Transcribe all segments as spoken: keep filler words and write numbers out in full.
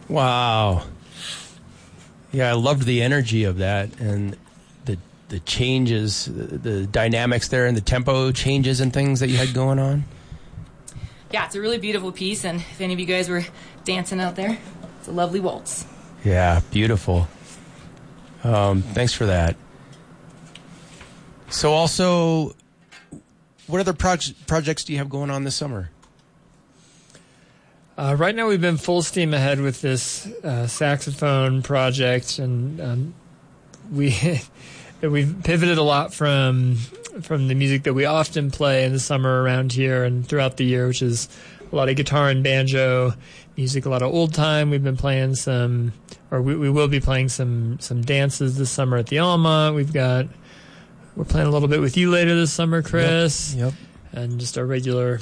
Wow. Yeah, I loved the energy of that and the the changes, the, the dynamics there and the tempo changes and things that you had going on. Yeah, it's a really beautiful piece, and if any of you guys were dancing out there, it's a lovely waltz. Yeah, beautiful. Um, thanks for that. So also, what other proj- projects do you have going on this summer? Uh, right now we've been full steam ahead with this uh, saxophone project, and um, we we've pivoted a lot from from the music that we often play in the summer around here and throughout the year, which is a lot of guitar and banjo music, a lot of old time. We've been playing some, or we, we will be playing some some dances this summer at the Alma. We've got we're playing a little bit with you later this summer, Chris. Yep. yep. And just our regular.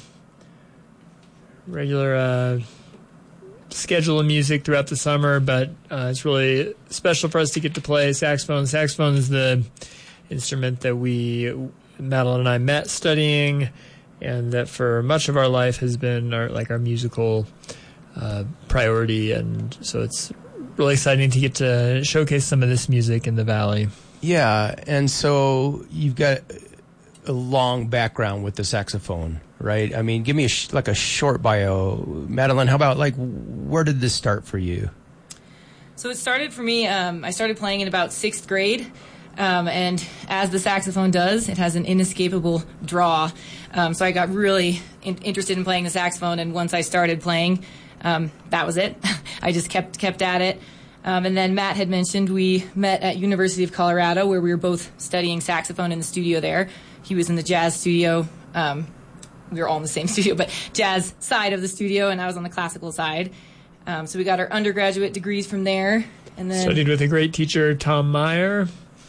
regular uh, schedule of music throughout the summer, but uh, it's really special for us to get to play saxophone. Saxophone is the instrument that we, Madeline and I, met studying, and that for much of our life has been our like our musical uh, priority, and so it's really exciting to get to showcase some of this music in the Valley. Yeah, and so you've got a long background with the saxophone, right? I mean, give me a sh- like a short bio. Madeline, how about like where did this start for you? So it started for me, um, I started playing in about sixth grade, um, and as the saxophone does, it has an inescapable draw. Um, so I got really in- interested in playing the saxophone, and once I started playing, um, that was it. I just kept kept at it. Um, and then Matt had mentioned we met at University of Colorado, where we were both studying saxophone in the studio there. He was in the jazz studio. Um, we were all in the same studio, but jazz side of the studio, and I was on the classical side. Um, so we got our undergraduate degrees from there. And then studied with a great teacher, Tom Meyer,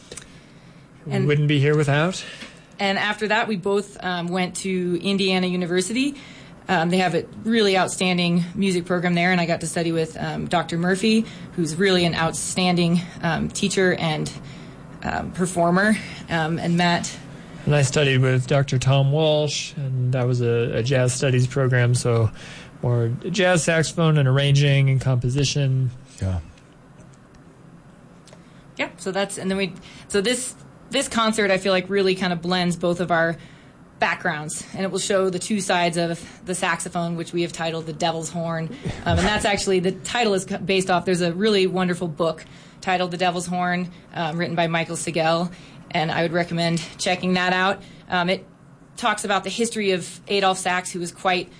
who and, we wouldn't be here without. And after that, we both um, went to Indiana University. Um, they have a really outstanding music program there, and I got to study with um, Doctor Murphy, who's really an outstanding um, teacher and um, performer, um, and Matt. And I studied with Doctor Tom Walsh, and that was a, a jazz studies program, so more jazz saxophone and arranging and composition. Yeah. Yeah, so that's, and then we, so this, this concert I feel like really kind of blends both of our backgrounds, and it will show the two sides of the saxophone, which we have titled The Devil's Horn. Um, and that's actually, the title is based off, there's a really wonderful book titled The Devil's Horn, um, written by Michael Sigel, and I would recommend checking that out. Um, it talks about the history of Adolph Sax, who was quite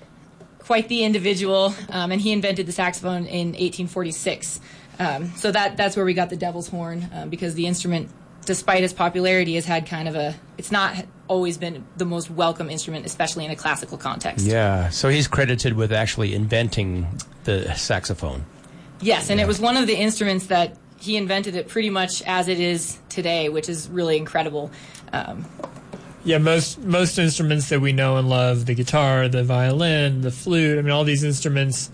quite the individual, um, and he invented the saxophone in eighteen forty-six. Um, so that that's where we got the Devil's Horn, um, because the instrument, despite its popularity, has had kind of a, it's not always been the most welcome instrument, especially in a classical context. Yeah, so he's credited with actually inventing the saxophone. Yes, and yeah. It was one of the instruments that he invented it pretty much as it is today, which is really incredible. Um, yeah, most most instruments that we know and love, the guitar, the violin, the flute, I mean, all these instruments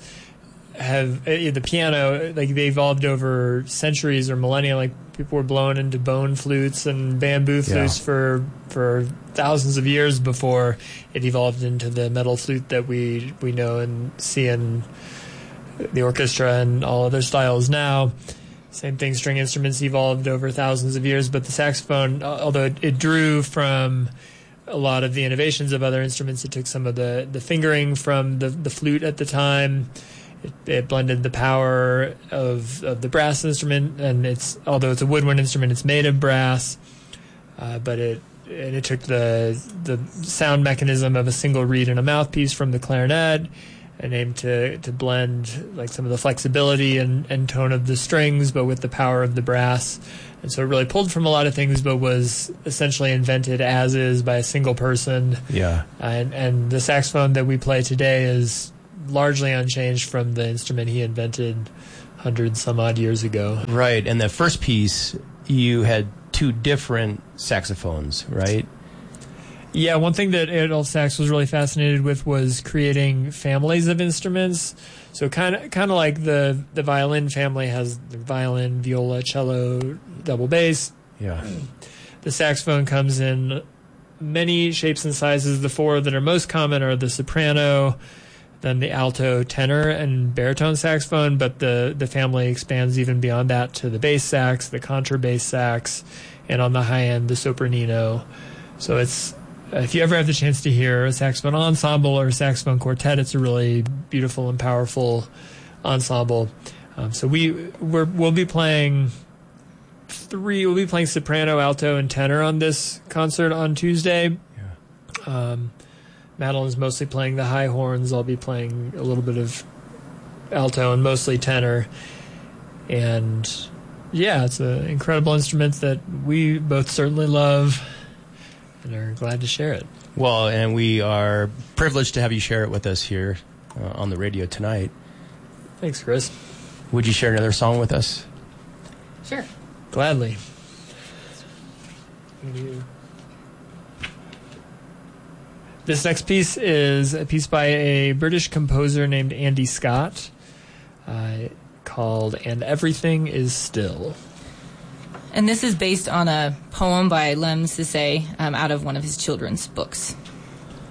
have, uh, the piano, like they evolved over centuries or millennia. Like people were blowing into bone flutes and bamboo flutes yeah. for for thousands of years before it evolved into the metal flute that we we know and see in the orchestra and all other styles now. Same thing, string instruments evolved over thousands of years, but the saxophone, although it, it drew from a lot of the innovations of other instruments, it took some of the, the fingering from the, the flute at the time. It, it blended the power of, of the brass instrument, and it's although it's a woodwind instrument, it's made of brass, uh, but it and it took the the sound mechanism of a single reed and a mouthpiece from the clarinet, and aimed to, to blend like some of the flexibility and, and tone of the strings, but with the power of the brass. And so it really pulled from a lot of things, but was essentially invented as is by a single person. Yeah. And and the saxophone that we play today is largely unchanged from the instrument he invented hundred some odd years ago. Right. And the first piece, you had two different saxophones, right? Yeah, one thing that Adolph Sax was really fascinated with was creating families of instruments. So kind of kind of like the, the violin family has the violin, viola, cello, double bass. Yeah. The saxophone comes in many shapes and sizes. The four that are most common are the soprano, then the alto, tenor, and baritone saxophone, but the, the family expands even beyond that to the bass sax, the contrabass sax, and on the high end, the sopranino. So it's, if you ever have the chance to hear a saxophone ensemble or a saxophone quartet, it's a really beautiful and powerful ensemble. Um, so we we're, we'll be playing three. We'll be playing soprano, alto, and tenor on this concert on Tuesday. Yeah. Um, Madeline's mostly playing the high horns. I'll be playing a little bit of alto and mostly tenor. And yeah, it's an incredible instrument that we both certainly love and are glad to share it. Well, and we are privileged to have you share it with us here uh, on the radio tonight. Thanks, Chris. Would you share another song with us? Sure. Gladly. This next piece is a piece by a British composer named Andy Scott uh, called And Everything Is Still. And this is based on a poem by Lem Sissay um, out of one of his children's books.